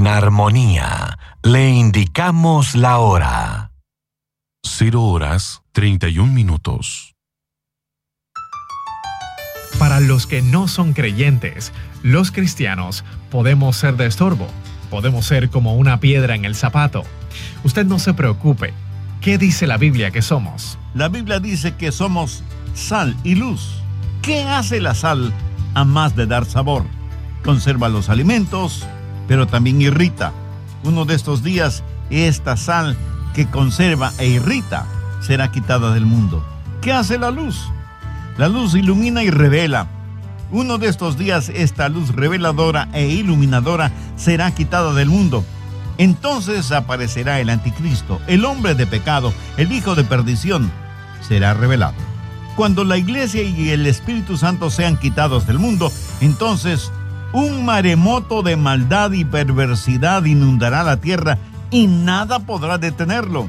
En armonía, le indicamos la hora. 0:31. Para los que no son creyentes, los cristianos podemos ser de estorbo, podemos ser como una piedra en el zapato. Usted no se preocupe. ¿Qué dice la Biblia que somos? La Biblia dice que somos sal y luz. ¿Qué hace la sal a más de dar sabor? Conserva los alimentos, pero también irrita. Uno de estos días, esta sal que conserva e irrita será quitada del mundo. ¿Qué hace la luz? La luz ilumina y revela. Uno de estos días, esta luz reveladora e iluminadora será quitada del mundo. Entonces aparecerá el anticristo, el hombre de pecado, el hijo de perdición, será revelado. Cuando la iglesia y el Espíritu Santo sean quitados del mundo, entonces un maremoto de maldad y perversidad inundará la tierra y nada podrá detenerlo.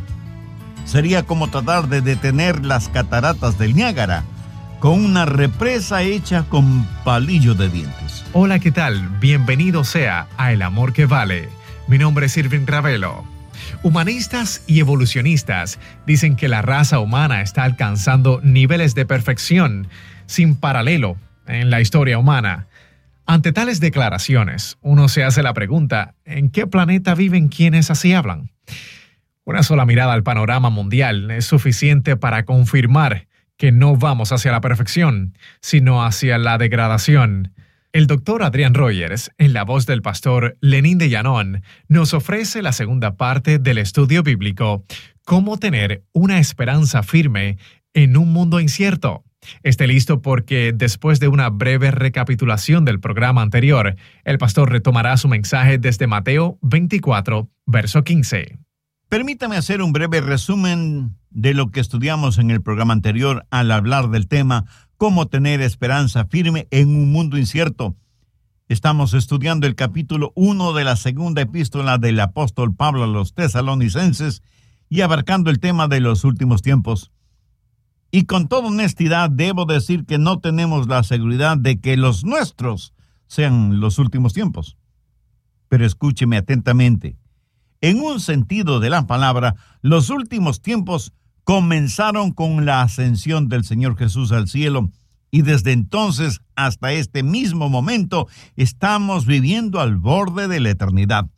Sería como tratar de detener las cataratas del Niágara con una represa hecha con palillo de dientes. Hola, ¿qué tal? Bienvenido sea a El Amor que Vale. Mi nombre es Irving Ravelo. Humanistas y evolucionistas dicen que la raza humana está alcanzando niveles de perfección sin paralelo en la historia humana. Ante tales declaraciones, uno se hace la pregunta, ¿en qué planeta viven quienes así hablan? Una sola mirada al panorama mundial es suficiente para confirmar que no vamos hacia la perfección, sino hacia la degradación. El doctor Adrian Rogers, en la voz del pastor Lenín de Llanón, nos ofrece la segunda parte del estudio bíblico, Cómo tener una esperanza firme en un mundo incierto. Esté listo porque después de una breve recapitulación del programa anterior, el pastor retomará su mensaje desde Mateo 24, verso 15. Permítame hacer un breve resumen de lo que estudiamos en el programa anterior al hablar del tema Cómo tener esperanza firme en un mundo incierto. Estamos estudiando el capítulo 1 de la segunda epístola del apóstol Pablo a los tesalonicenses y abarcando el tema de los últimos tiempos. Y con toda honestidad debo decir que no tenemos la seguridad de que los nuestros sean los últimos tiempos. Pero escúcheme atentamente. En un sentido de la palabra, los últimos tiempos comenzaron con la ascensión del Señor Jesús al cielo y desde entonces hasta este mismo momento estamos viviendo al borde de la eternidad.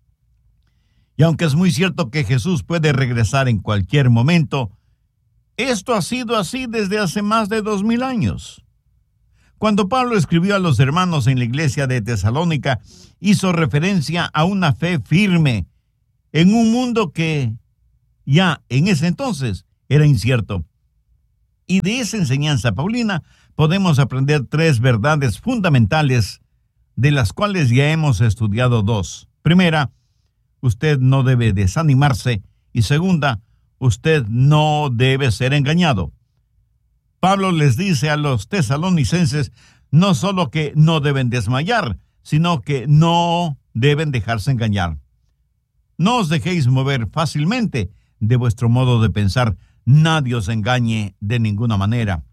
Y aunque es muy cierto que Jesús puede regresar en cualquier momento, esto ha sido así desde hace más de 2000 años. Cuando Pablo escribió a los hermanos en la iglesia de Tesalónica, hizo referencia a una fe firme en un mundo que ya en ese entonces era incierto. Y de esa enseñanza paulina podemos aprender 3 verdades fundamentales, de las cuales ya hemos estudiado 2. Primera, usted no debe desanimarse. Y segunda, usted no debe ser engañado. Pablo les dice a los tesalonicenses no solo que no deben desmayar, sino que no deben dejarse engañar. No os dejéis mover fácilmente de vuestro modo de pensar. Nadie os engañe de ninguna manera.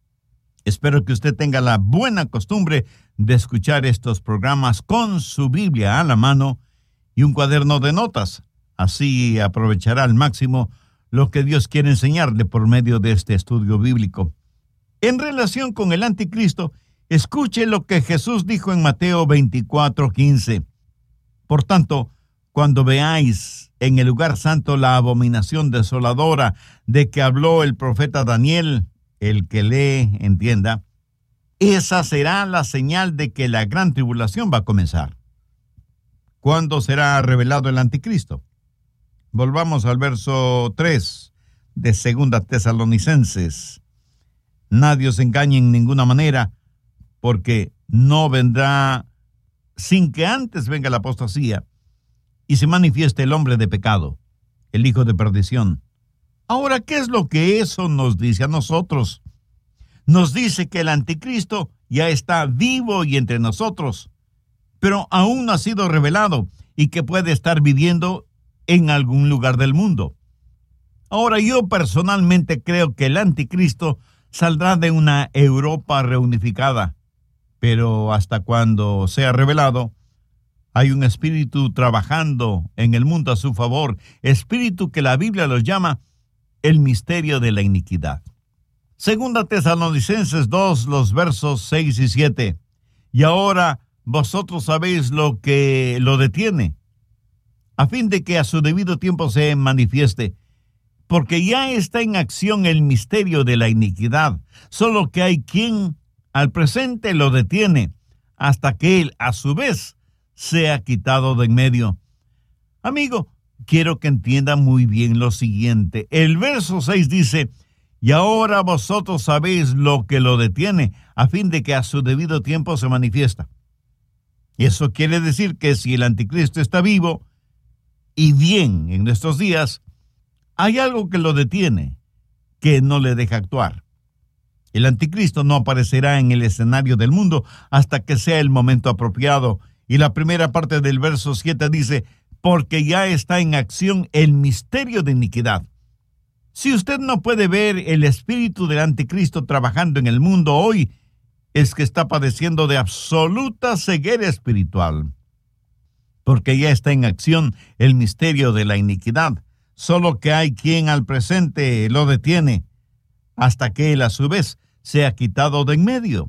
Espero que usted tenga la buena costumbre de escuchar estos programas con su Biblia a la mano y un cuaderno de notas. Así aprovechará al máximo lo que Dios quiere enseñarle por medio de este estudio bíblico. En relación con el anticristo, escuche lo que Jesús dijo en Mateo 24:15. Por tanto, cuando veáis en el lugar santo la abominación desoladora de que habló el profeta Daniel, el que lee, entienda, esa será la señal de que la gran tribulación va a comenzar. ¿Cuándo será revelado el anticristo? Volvamos al verso 3 de 2 Tesalonicenses. Nadie os engañe en ninguna manera, porque no vendrá sin que antes venga la apostasía y se manifieste el hombre de pecado, el hijo de perdición. Ahora, ¿qué es lo que eso nos dice a nosotros? Nos dice que el anticristo ya está vivo y entre nosotros, pero aún no ha sido revelado y que puede estar viviendo en algún lugar del mundo. Ahora, yo personalmente creo que el anticristo saldrá de una Europa reunificada, pero hasta cuando sea revelado, Hay un espíritu trabajando en el mundo a su favor, espíritu que la Biblia los llama el misterio de la iniquidad. Segunda Tesalonicenses 2, los versos 6 y 7. Y ahora vosotros sabéis lo que lo detiene, a fin de que a su debido tiempo se manifieste, porque ya está en acción el misterio de la iniquidad, solo que hay quien al presente lo detiene, hasta que él, a su vez, sea quitado de en medio. Amigo, quiero que entienda muy bien lo siguiente. El verso 6 dice, y ahora vosotros sabéis lo que lo detiene, a fin de que a su debido tiempo se manifiesta. Eso quiere decir que si el anticristo está vivo y bien en nuestros días, hay algo que lo detiene, que no le deja actuar. El anticristo no aparecerá en el escenario del mundo hasta que sea el momento apropiado. Y la primera parte del verso 7 dice, porque ya está en acción el misterio de iniquidad. Si usted no puede ver el espíritu del anticristo trabajando en el mundo hoy, es que está padeciendo de absoluta ceguera espiritual. Porque ya está en acción el misterio de la iniquidad, solo que hay quien al presente lo detiene, hasta que él a su vez sea quitado de en medio.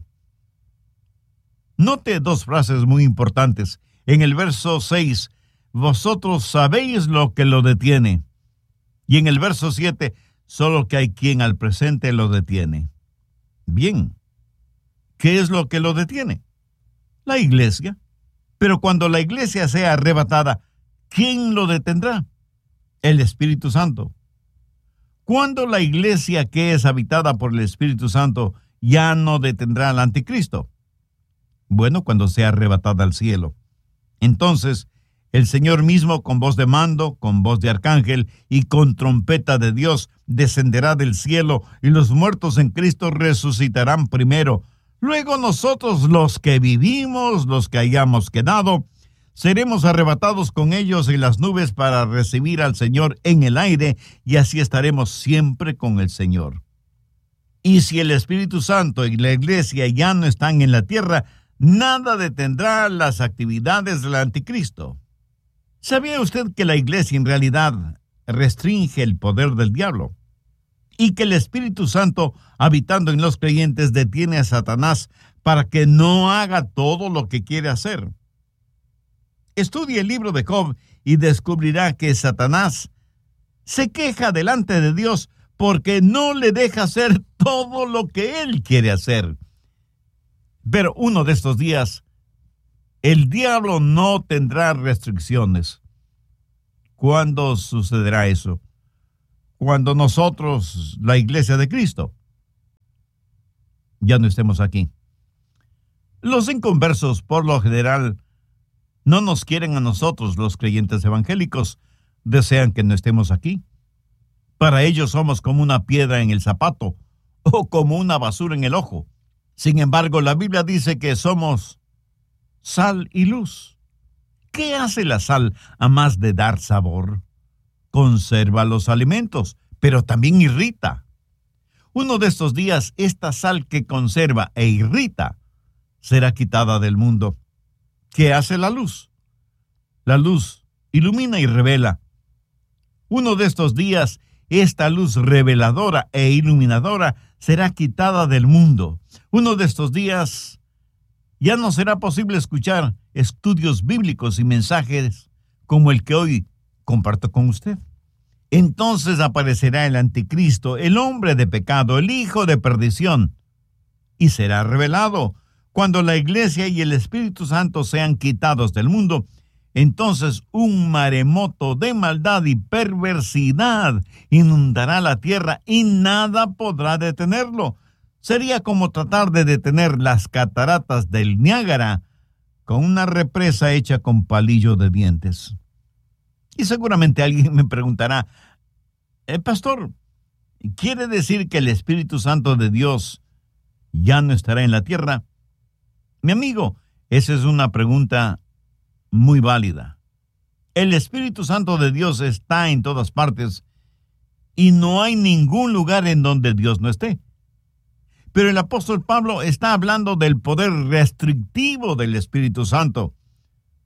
Note dos frases muy importantes. En el verso 6, vosotros sabéis lo que lo detiene. Y en el verso 7, solo que hay quien al presente lo detiene. Bien, ¿qué es lo que lo detiene? La iglesia. Pero cuando la iglesia sea arrebatada, ¿quién lo detendrá? El Espíritu Santo. ¿Cuándo la iglesia que es habitada por el Espíritu Santo ya no detendrá al anticristo? Bueno, cuando sea arrebatada al cielo. Entonces, el Señor mismo, con voz de mando, con voz de arcángel y con trompeta de Dios, descenderá del cielo, y los muertos en Cristo resucitarán primero. Luego nosotros, los que vivimos, los que hayamos quedado, seremos arrebatados con ellos en las nubes para recibir al Señor en el aire, y así estaremos siempre con el Señor. Y si el Espíritu Santo y la iglesia ya no están en la tierra, nada detendrá las actividades del anticristo. ¿Sabía usted que la iglesia en realidad restringe el poder del diablo? Y que el Espíritu Santo, habitando en los creyentes, detiene a Satanás para que no haga todo lo que quiere hacer. Estudie el libro de Job y descubrirá que Satanás se queja delante de Dios porque no le deja hacer todo lo que él quiere hacer. Pero uno de estos días, el diablo no tendrá restricciones. ¿Cuándo sucederá eso? Cuando nosotros, la iglesia de Cristo, ya no estemos aquí. Los inconversos, por lo general, no nos quieren a nosotros, los creyentes evangélicos. Desean que no estemos aquí. Para ellos somos como una piedra en el zapato o como una basura en el ojo. Sin embargo, la Biblia dice que somos sal y luz. ¿Qué hace la sal a más de dar sabor? Conserva los alimentos, pero también irrita. Uno de estos días, esta sal que conserva e irrita será quitada del mundo. ¿Qué hace la luz? La luz ilumina y revela. Uno de estos días, esta luz reveladora e iluminadora será quitada del mundo. Uno de estos días, ya no será posible escuchar estudios bíblicos y mensajes como el que hoy comparto con usted. Entonces aparecerá el anticristo, el hombre de pecado, el hijo de perdición, y será revelado. Cuando la iglesia y el Espíritu Santo sean quitados del mundo, entonces un maremoto de maldad y perversidad inundará la tierra y nada podrá detenerlo. Sería como tratar de detener las cataratas del Niágara con una represa hecha con palillo de dientes. Y seguramente alguien me preguntará, pastor, ¿quiere decir que el Espíritu Santo de Dios ya no estará en la tierra? Mi amigo, esa es una pregunta muy válida. El Espíritu Santo de Dios está en todas partes y no hay ningún lugar en donde Dios no esté. Pero el apóstol Pablo está hablando del poder restrictivo del Espíritu Santo.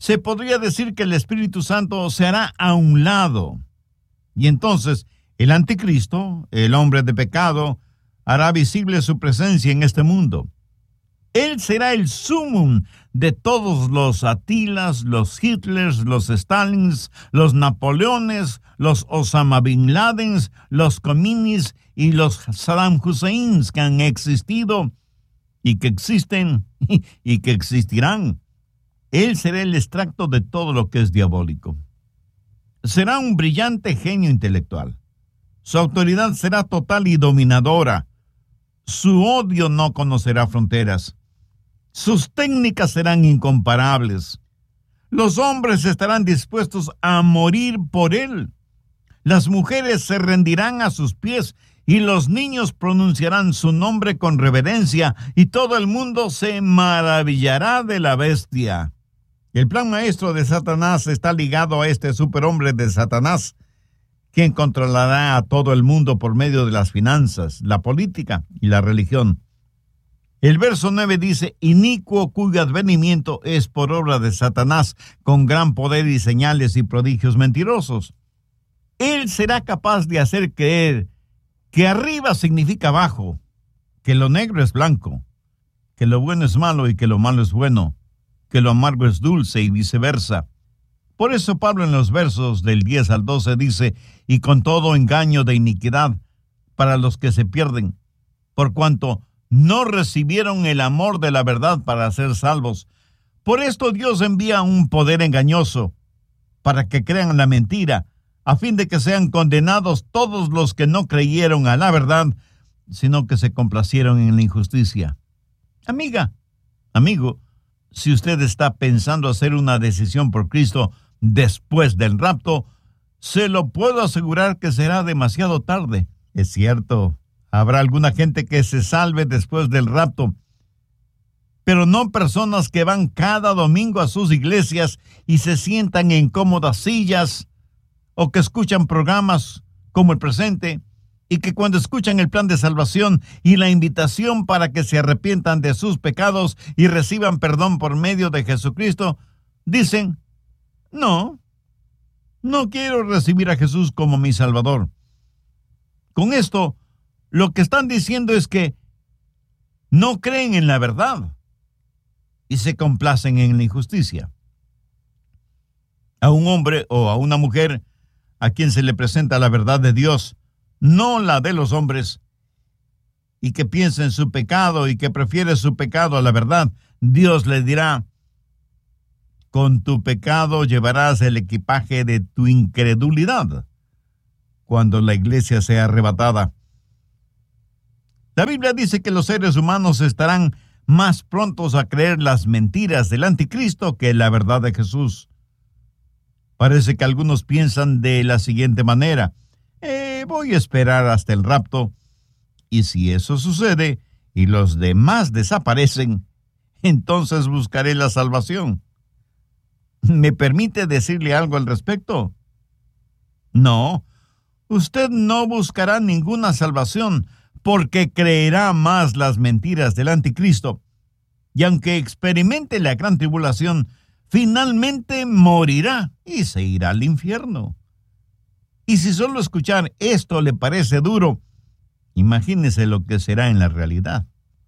se podría decir que el Espíritu Santo se hará a un lado. Y entonces el anticristo, el hombre de pecado, hará visible su presencia en este mundo. Él será el sumum de todos los Atilas, los Hitlers, los Stalins, los Napoleones, los Osama Bin Ladens, los Khomeini's y los Saddam Husseins que han existido y que existen y que existirán. Él será el extracto de todo lo que es diabólico. Será un brillante genio intelectual. Su autoridad será total y dominadora. Su odio no conocerá fronteras. Sus técnicas serán incomparables. Los hombres estarán dispuestos a morir por él. Las mujeres se rendirán a sus pies y los niños pronunciarán su nombre con reverencia y todo el mundo se maravillará de la bestia. El plan maestro de Satanás está ligado a este superhombre de Satanás, quien controlará a todo el mundo por medio de las finanzas, la política y la religión. El verso 9 dice, inicuo cuyo advenimiento es por obra de Satanás, con gran poder y señales y prodigios mentirosos. Él será capaz de hacer creer que arriba significa abajo, que lo negro es blanco, que lo bueno es malo y que lo malo es bueno, que lo amargo es dulce y viceversa. Por eso Pablo en los versos del 10 al 12 dice, y con todo engaño de iniquidad para los que se pierden, por cuanto no recibieron el amor de la verdad para ser salvos. Por esto Dios envía un poder engañoso, para que crean la mentira, a fin de que sean condenados todos los que no creyeron a la verdad, sino que se complacieron en la injusticia. Amiga, amigo, si usted está pensando hacer una decisión por Cristo después del rapto, se lo puedo asegurar que será demasiado tarde. Es cierto, habrá alguna gente que se salve después del rapto, pero no personas que van cada domingo a sus iglesias y se sientan en cómodas sillas, o que escuchan programas como el presente, y que cuando escuchan el plan de salvación y la invitación para que se arrepientan de sus pecados y reciban perdón por medio de Jesucristo, dicen, no quiero recibir a Jesús como mi Salvador. Con esto, lo que están diciendo es que no creen en la verdad y se complacen en la injusticia. A un hombre o a una mujer a quien se le presenta la verdad de Dios, no la de los hombres, y que piensa en su pecado y que prefiere su pecado a la verdad, Dios le dirá, con tu pecado llevarás el equipaje de tu incredulidad cuando la iglesia sea arrebatada. La Biblia dice que los seres humanos estarán más prontos a creer las mentiras del anticristo que la verdad de Jesús. Parece que algunos piensan de la siguiente manera, voy a esperar hasta el rapto, y si eso sucede y los demás desaparecen, entonces buscaré la salvación. ¿Me permite decirle algo al respecto? No, usted no buscará ninguna salvación porque creerá más las mentiras del anticristo, y aunque experimente la gran tribulación, finalmente morirá y se irá al infierno. Y si solo escuchar esto le parece duro, imagínese lo que será en la realidad.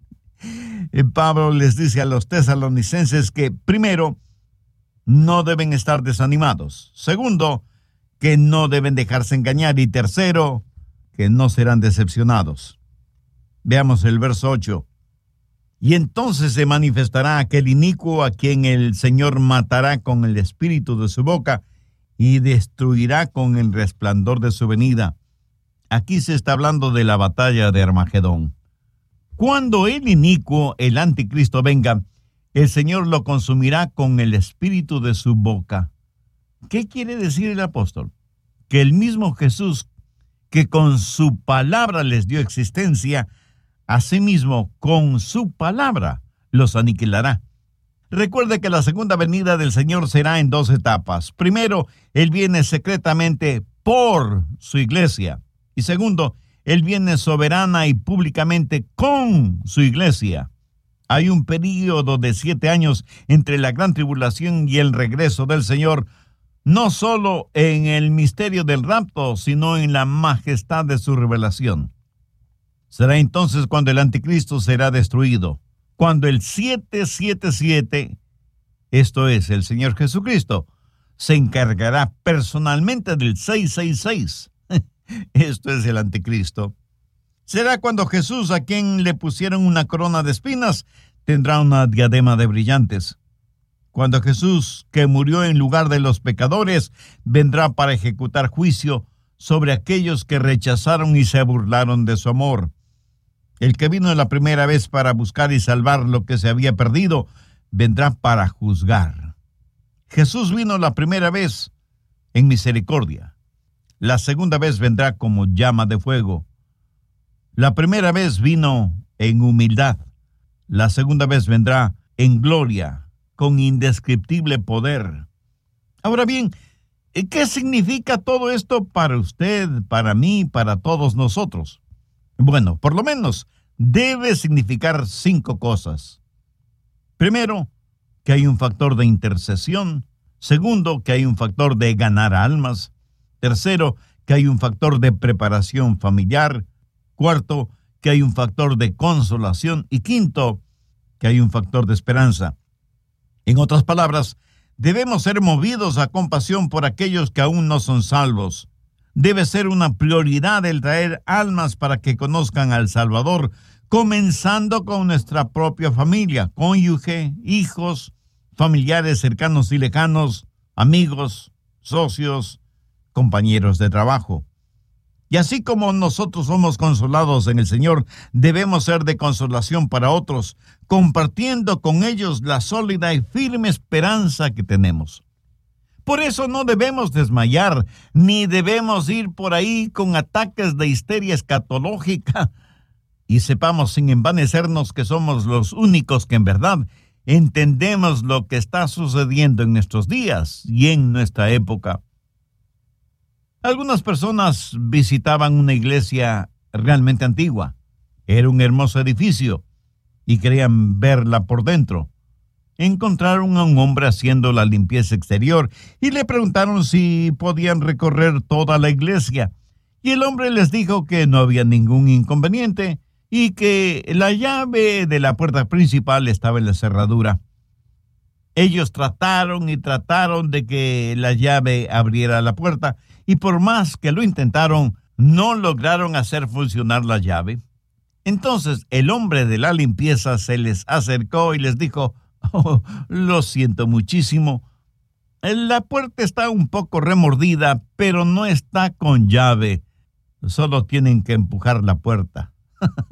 Pablo les dice a los tesalonicenses que, primero, no deben estar desanimados. Segundo, que no deben dejarse engañar. Y tercero, que no serán decepcionados. Veamos el verso 8. Y entonces se manifestará aquel inicuo a quien el Señor matará con el espíritu de su boca y destruirá con el resplandor de su venida. Aquí se está hablando de la batalla de Armagedón. Cuando el inicuo, el anticristo, venga, el Señor lo consumirá con el espíritu de su boca. ¿Qué quiere decir el apóstol? Que el mismo Jesús, que con su palabra les dio existencia, asimismo con su palabra los aniquilará. Recuerde que la segunda venida del Señor será en 2 etapas. Primero, Él viene secretamente por su iglesia. Y segundo, Él viene soberana y públicamente con su iglesia. Hay un período de 7 años entre la gran tribulación y el regreso del Señor, no solo en el misterio del rapto, sino en la majestad de su revelación. Será entonces cuando el anticristo será destruido, cuando el 777, esto es, el Señor Jesucristo, se encargará personalmente del 666. Esto es el anticristo. Será cuando Jesús, a quien le pusieron una corona de espinas, tendrá una diadema de brillantes. Cuando Jesús, que murió en lugar de los pecadores, vendrá para ejecutar juicio sobre aquellos que rechazaron y se burlaron de su amor. El que vino la primera vez para buscar y salvar lo que se había perdido, vendrá para juzgar. Jesús vino la primera vez en misericordia. La segunda vez vendrá como llama de fuego. La primera vez vino en humildad. La segunda vez vendrá en gloria, con indescriptible poder. Ahora bien, ¿qué significa todo esto para usted, para mí, para todos nosotros? Bueno, por lo menos debe significar 5 cosas. Primero, que hay un factor de intercesión. Segundo, que hay un factor de ganar almas. Tercero, que hay un factor de preparación familiar. Cuarto, que hay un factor de consolación. Y quinto, que hay un factor de esperanza. En otras palabras, debemos ser movidos a compasión por aquellos que aún no son salvos. Debe ser una prioridad el traer almas para que conozcan al Salvador, comenzando con nuestra propia familia, cónyuge, hijos, familiares cercanos y lejanos, amigos, socios, compañeros de trabajo. Y así como nosotros somos consolados en el Señor, debemos ser de consolación para otros, compartiendo con ellos la sólida y firme esperanza que tenemos. Por eso no debemos desmayar, ni debemos ir por ahí con ataques de histeria escatológica. Y sepamos sin envanecernos que somos los únicos que en verdad entendemos lo que está sucediendo en nuestros días y en nuestra época. Algunas personas visitaban una iglesia realmente antigua. Era un hermoso edificio y querían verla por dentro. Encontraron a un hombre haciendo la limpieza exterior y le preguntaron si podían recorrer toda la iglesia. Y el hombre les dijo que no había ningún inconveniente y que la llave de la puerta principal estaba en la cerradura. Ellos trataron y trataron de que la llave abriera la puerta y por más que lo intentaron, no lograron hacer funcionar la llave. Entonces el hombre de la limpieza se les acercó y les dijo: "Oh, lo siento muchísimo. La puerta está un poco remordida, pero no está con llave. Solo tienen que empujar la puerta."